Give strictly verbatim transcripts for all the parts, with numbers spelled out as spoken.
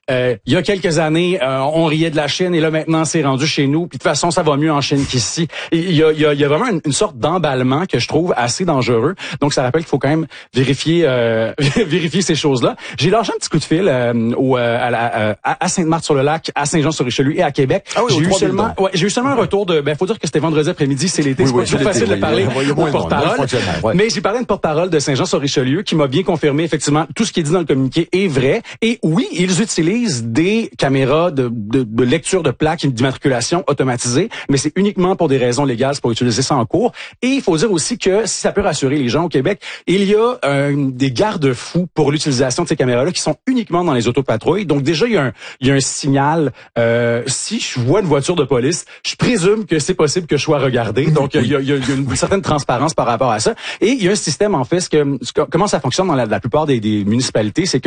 euh, il y a quelques années, euh, on riait de la Chine et là maintenant c'est rendu chez nous. Puis de toute façon, ça va mieux en Chine qu'ici. Il y a, il y a, il y a vraiment une, une sorte d'emballement que je trouve assez dangereux. Donc ça rappelle qu'il faut quand même vérifier euh, vérifier ces choses-là. J'ai lâché un petit coup de fil euh, au, euh, à, la, à Sainte-Marthe-sur-le-Lac, à Saint-Jean-sur-Richelieu et à Québec. Ah oui, j'ai eu trois seulement, ouais, j'ai eu seulement un retour de. Ben, faut dire que c'était vendredi après-midi, c'est l'été, oui, c'est pas oui, toujours facile de parler au porte-parole. Ouais. Mais j'ai parlé à une porte-parole de Saint-Jean-sur-Richelieu qui m'a bien confirmé effectivement tout ce qui est dit dans le communiqué est vrai. Et oui, ils utilisent des caméras de, de, de lecture de plaques d'immatriculation automatisées, mais c'est uniquement pour des raisons légales, c'est pour utiliser ça en cours. Et il faut dire aussi que si ça peut rassurer les gens au Québec, il y a euh, des garde-fous pour l'utilisation de ces caméras-là qui sont uniquement dans les autopatrouilles. Donc déjà, il y a un, il y a un signal. Euh, si je vois une voiture de police, je présume que c'est possible que je sois regardé. Donc il y a, il y a, il y a une certaine transparence par rapport à ça. Et il y a un système, en fait, ce que, ce que, comment ça fonctionne dans la, la plupart des, des municipalités, c'est que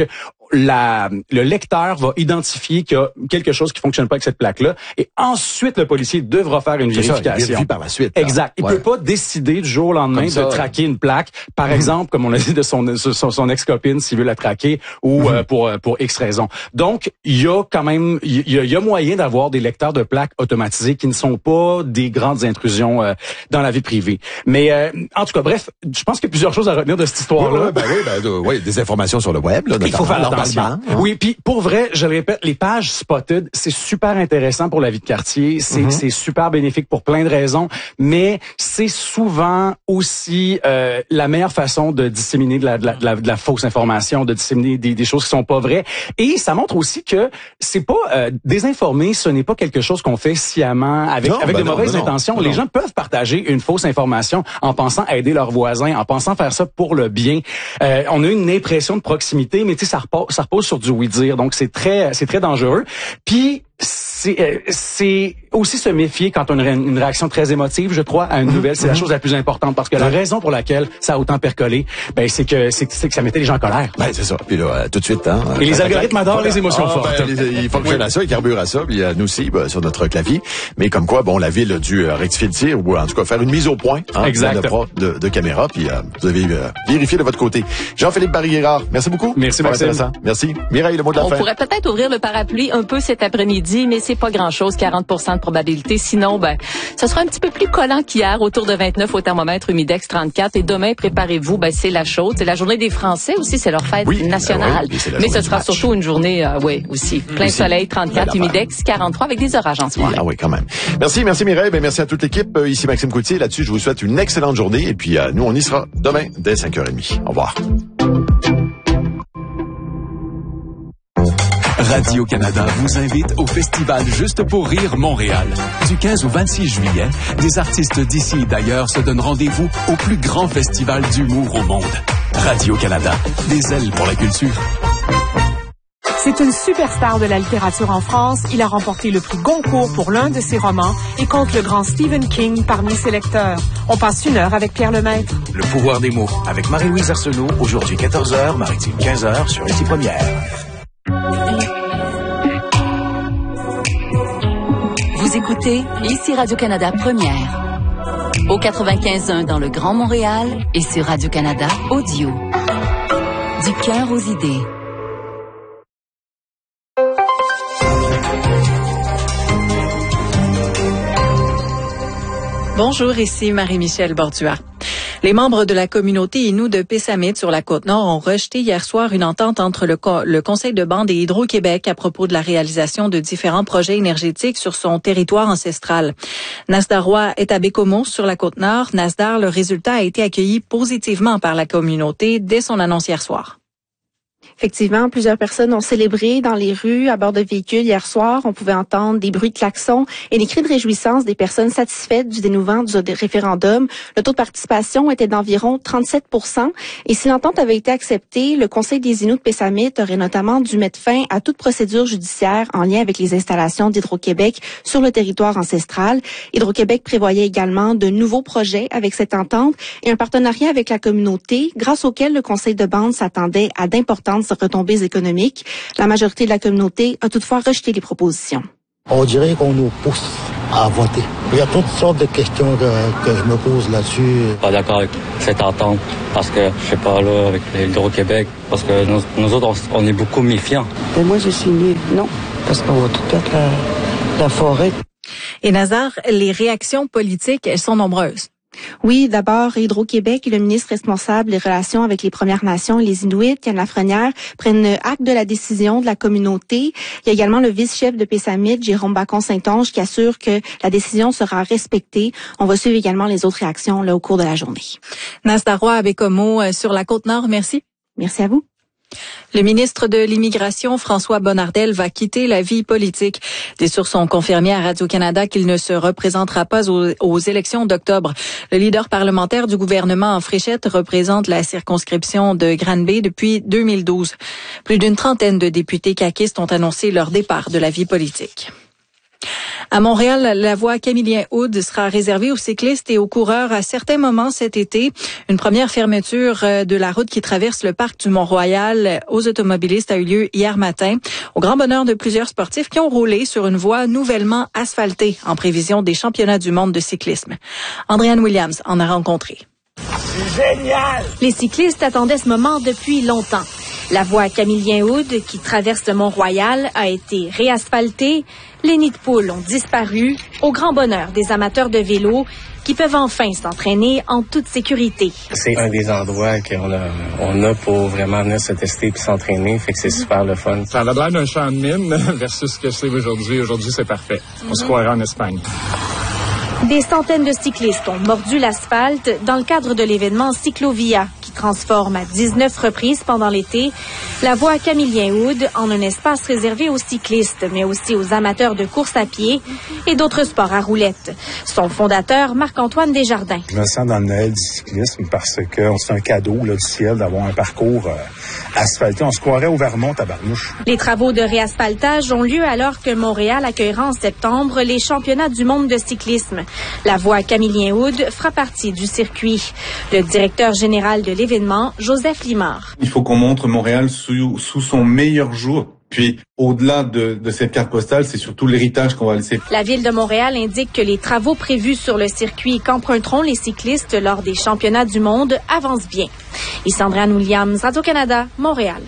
la, le lecteur va identifier qu'il y a quelque chose qui fonctionne pas avec cette plaque-là, et ensuite le policier devra faire une c'est vérification. Ça, il vérifie par la suite. Là. Exact. Il ouais. peut pas décider du jour au lendemain de traquer une plaque, par mmh. exemple, comme on a dit de son son, son ex-copine s'il veut la traquer ou mmh. euh, pour pour X raison. Donc il y a quand même il y a, il y a moyen d'avoir des lecteurs de plaques automatisés qui ne sont pas des grandes intrusions euh, dans la vie privée. Mais euh, en tout cas, bref, je pense qu'il y a plusieurs choses à retenir de cette histoire-là. Oui, oui, ben oui, ben, de, oui, des informations sur le web. Là, il faut faire attention. Hein? Oui, puis pour vrai, je le répète, les pages Spotted, c'est super intéressant pour la vie de quartier. C'est mm-hmm. c'est super bénéfique pour plein de raisons, mais c'est souvent aussi euh, la meilleure façon de disséminer de la, de la, de la, de la fausse information, de disséminer des, des choses qui sont pas vraies. Et ça montre aussi que c'est pas euh, désinformer, ce n'est pas quelque chose qu'on fait sciemment avec non, avec ben de non, mauvaises ben intentions. non, les non. gens peuvent partager une fausse information en pensant aider leurs voisins, en pensant faire ça pour le bien. Euh, on a une impression de proximité, mais tu sais, ça repose, ça repose sur du oui-dire. Donc, c'est très, c'est très dangereux. Puis, c'est, euh, c'est aussi se méfier quand on a une, une réaction très émotive, je crois, à une nouvelle. C'est la chose la plus importante, parce que la raison pour laquelle ça a autant percolé, ben, c'est que, c'est, c'est que ça mettait les gens en colère. Ben, c'est ça. Puis là, euh, tout de suite, hein. Et les algorithmes adorent voilà. les émotions ah, fortes. Ben, les, ils fonctionnent à ça, ils carburent à ça, puis euh, nous aussi, ben, sur notre clavier. Mais comme quoi, bon, la ville a dû euh, rectifier le tir, ou en tout cas faire une mise au point, hein, exact. De, de, de caméra, puis euh, vous avez euh, vérifié de votre côté. Jean-Philippe Barry-Guérard, merci beaucoup. Merci, Maxime. Merci. Mireille, le mot de la On fin. On pourrait peut-être ouvrir le parapluie un peu cet après-midi, mais c'est pas grand-chose, quarante pour cent de probabilité. Sinon, ben, ce sera un petit peu plus collant qu'hier, autour de vingt-neuf au thermomètre, humidex trente-quatre. Et demain, préparez-vous, ben, c'est la chaude. C'est la journée des Français aussi, c'est leur fête oui, nationale. Ben oui, mais ce sera surtout une journée, euh, oui, aussi. Plein aussi. soleil, trente-quatre, ben, humidex quarante-trois, avec des orages en soirée. Ah oui, quand même. Merci, merci Mireille. Ben, merci à toute l'équipe. Euh, ici Maxime Coutier. Là-dessus, je vous souhaite une excellente journée. Et puis, euh, nous, on y sera demain dès cinq heures trente. Au revoir. Radio-Canada vous invite au Festival Juste pour rire Montréal. Du quinze au vingt-six juillet, des artistes d'ici et d'ailleurs se donnent rendez-vous au plus grand festival d'humour au monde. Radio-Canada, des ailes pour la culture. C'est une superstar de la littérature en France. Il a remporté le prix Goncourt pour l'un de ses romans et compte le grand Stephen King parmi ses lecteurs. On passe une heure avec Pierre Lemaître. Le pouvoir des mots avec Marie-Louise Arsenault, aujourd'hui quatorze heures, Maritime quinze heures sur Ici Première. Vous écoutez Ici Radio-Canada Première. Au quatre-vingt-quinze point un dans le Grand Montréal et sur Radio-Canada Audio. Du cœur aux idées. Bonjour, ici Marie-Michel Bordua. Les membres de la communauté Innu de Pessamit sur la Côte-Nord ont rejeté hier soir une entente entre le, co- le Conseil de bande et Hydro-Québec à propos de la réalisation de différents projets énergétiques sur son territoire ancestral. Nasdarois est à Bécomo sur la Côte-Nord. Nasdar, le résultat a été accueilli positivement par la communauté dès son annonce hier soir. Effectivement, plusieurs personnes ont célébré dans les rues à bord de véhicules hier soir. On pouvait entendre des bruits de klaxons et des cris de réjouissance des personnes satisfaites du dénouement du référendum. Le taux de participation était d'environ trente-sept pour cent. Et si l'entente avait été acceptée, le Conseil des Inuits de Pessamit aurait notamment dû mettre fin à toute procédure judiciaire en lien avec les installations d'Hydro-Québec sur le territoire ancestral. Hydro-Québec prévoyait également de nouveaux projets avec cette entente et un partenariat avec la communauté, grâce auquel le Conseil de bande s'attendait à d'importantes retombées économiques. La majorité de la communauté a toutefois rejeté les propositions. On dirait qu'on nous pousse à voter. Il y a toutes sortes de questions que, que je me pose là-dessus. Pas d'accord avec cette entente parce que, je sais pas, là, avec l'Hydro-Québec, parce que nous, nous autres, on, on est beaucoup méfiants. Et moi, j'ai signé non, parce qu'on va tout perdre la, la forêt. Et Nazar, les réactions politiques, elles sont nombreuses. Oui, d'abord, Hydro-Québec et le ministre responsable des relations avec les Premières Nations et les Inuits, Yann Lafrenière, prennent acte de la décision de la communauté. Il y a également le vice-chef de Pessamit, Jérôme Bacon-Saint-Onge, qui assure que la décision sera respectée. On va suivre également les autres réactions là au cours de la journée. Nasda Roy avec Bécomo sur la Côte-Nord, merci. Merci à vous. Le ministre de l'Immigration, François Bonnardel, va quitter la vie politique. Des sources ont confirmé à Radio-Canada qu'il ne se représentera pas aux, aux élections d'octobre. Le leader parlementaire du gouvernement en Fréchette représente la circonscription de Granby depuis deux mille douze. Plus d'une trentaine de députés caquistes ont annoncé leur départ de la vie politique. À Montréal, la voie Camillien-Houde sera réservée aux cyclistes et aux coureurs à certains moments cet été. Une première fermeture de la route qui traverse le parc du Mont-Royal aux automobilistes a eu lieu hier matin, au grand bonheur de plusieurs sportifs qui ont roulé sur une voie nouvellement asphaltée en prévision des championnats du monde de cyclisme. Andréane Williams en a rencontré. C'est génial! Les cyclistes attendaient ce moment depuis longtemps. La voie Camillien-Houde, qui traverse le Mont-Royal, a été réasphaltée. Les nids de poules ont disparu, au grand bonheur des amateurs de vélo qui peuvent enfin s'entraîner en toute sécurité. C'est un des endroits qu'on a, on a pour vraiment venir se tester et s'entraîner, fait que c'est super le fun. Ça avait l'air d'un champ de mine versus ce que c'est aujourd'hui. Aujourd'hui, c'est parfait. On se croirait en Espagne. Des centaines de cyclistes ont mordu l'asphalte dans le cadre de l'événement Cyclovia, qui transforme à dix-neuf reprises pendant l'été la voie Camillien-Houde en un espace réservé aux cyclistes, mais aussi aux amateurs de course à pied et d'autres sports à roulettes. Son fondateur, Marc-Antoine Desjardins. Je me sens dans le Noël du cyclisme parce que c'est un cadeau là, du ciel d'avoir un parcours euh, asphalté. On se croirait au Vermont à Barnouche. Les travaux de réasphaltage ont lieu alors que Montréal accueillera en septembre les championnats du monde de cyclisme. La voie Camillien-Houde fera partie du circuit. Le directeur général de l'événement, Joseph Limard. Il faut qu'on montre Montréal sous, sous son meilleur jour. Puis, au-delà de, de cette carte postale, c'est surtout l'héritage qu'on va laisser. La Ville de Montréal indique que les travaux prévus sur le circuit qu'emprunteront les cyclistes lors des championnats du monde avancent bien. Ici Andréane Williams, Radio-Canada, Montréal.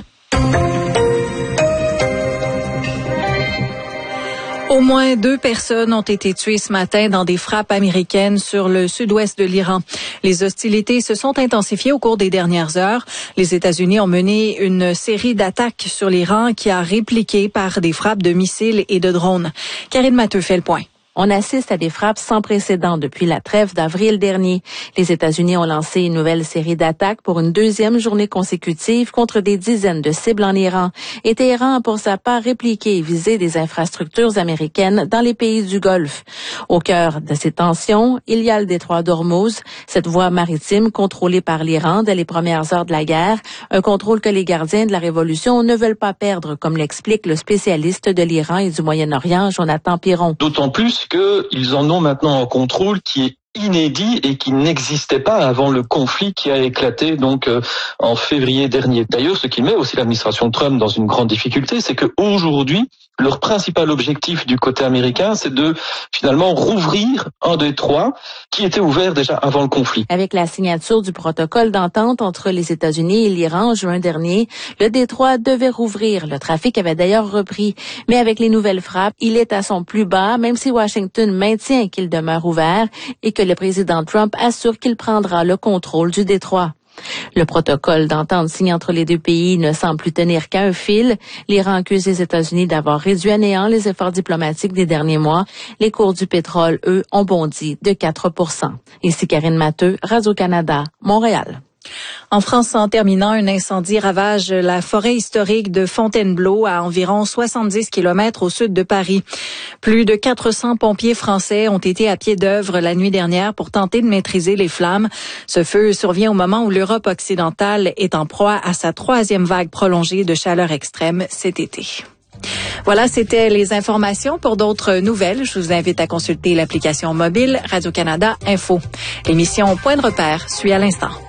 Au moins deux personnes ont été tuées ce matin dans des frappes américaines sur le sud-ouest de l'Iran. Les hostilités se sont intensifiées au cours des dernières heures. Les États-Unis ont mené une série d'attaques sur l'Iran qui a répliqué par des frappes de missiles et de drones. Karine Matteux fait le point. On assiste à des frappes sans précédent depuis la trêve d'avril dernier. Les États-Unis ont lancé une nouvelle série d'attaques pour une deuxième journée consécutive contre des dizaines de cibles en Iran. Et Téhéran a pour sa part répliqué et visé des infrastructures américaines dans les pays du Golfe. Au cœur de ces tensions, il y a le détroit d'Ormuz, cette voie maritime contrôlée par l'Iran dès les premières heures de la guerre, un contrôle que les gardiens de la Révolution ne veulent pas perdre, comme l'explique le spécialiste de l'Iran et du Moyen-Orient, Jonathan Piron. D'autant plus qu'ils en ont maintenant un contrôle qui est inédit et qui n'existait pas avant le conflit qui a éclaté donc euh, en février dernier. D'ailleurs, ce qui met aussi l'administration Trump dans une grande difficulté, c'est qu'aujourd'hui, leur principal objectif du côté américain, c'est de finalement rouvrir un détroit qui était ouvert déjà avant le conflit. Avec la signature du protocole d'entente entre les États-Unis et l'Iran en juin dernier, le détroit devait rouvrir. Le trafic avait d'ailleurs repris. Mais avec les nouvelles frappes, il est à son plus bas, même si Washington maintient qu'il demeure ouvert et que le président Trump assure qu'il prendra le contrôle du détroit. Le protocole d'entente signé entre les deux pays ne semble plus tenir qu'à un fil. L'Iran accuse les États-Unis d'avoir réduit à néant les efforts diplomatiques des derniers mois. Les cours du pétrole, eux, ont bondi de quatre pour cent. Ici Karine Matteux, Radio-Canada, Montréal. En France, en terminant, un incendie ravage la forêt historique de Fontainebleau à environ soixante-dix kilomètres au sud de Paris. Plus de quatre cents pompiers français ont été à pied d'œuvre la nuit dernière pour tenter de maîtriser les flammes. Ce feu survient au moment où l'Europe occidentale est en proie à sa troisième vague prolongée de chaleur extrême cet été. Voilà, c'était les informations. Pour d'autres nouvelles, je vous invite à consulter l'application mobile Radio-Canada Info. L'émission Point de repère suit à l'instant.